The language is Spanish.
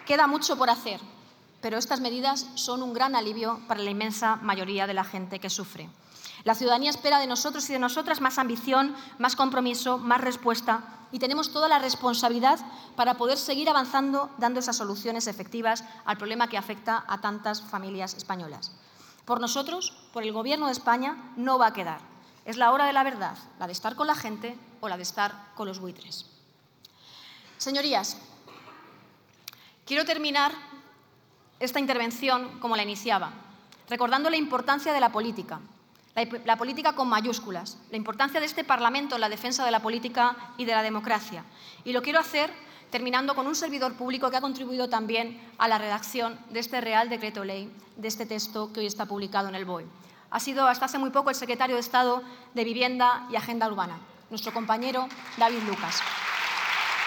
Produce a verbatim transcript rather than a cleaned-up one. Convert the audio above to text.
Queda mucho por hacer, pero estas medidas son un gran alivio para la inmensa mayoría de la gente que sufre. La ciudadanía espera de nosotros y de nosotras más ambición, más compromiso, más respuesta, y tenemos toda la responsabilidad para poder seguir avanzando dando esas soluciones efectivas al problema que afecta a tantas familias españolas. Por nosotros, por el Gobierno de España, no va a quedar. Es la hora de la verdad, la de estar con la gente o la de estar con los buitres. Señorías, quiero terminar esta intervención como la iniciaba, recordando la importancia de la política, la, la política con mayúsculas, la importancia de este Parlamento en la defensa de la política y de la democracia. Y lo quiero hacer terminando con un servidor público que ha contribuido también a la redacción de este Real Decreto Ley, de este texto que hoy está publicado en el B O E. Ha sido hasta hace muy poco el secretario de Estado de Vivienda y Agenda Urbana, nuestro compañero David Lucas.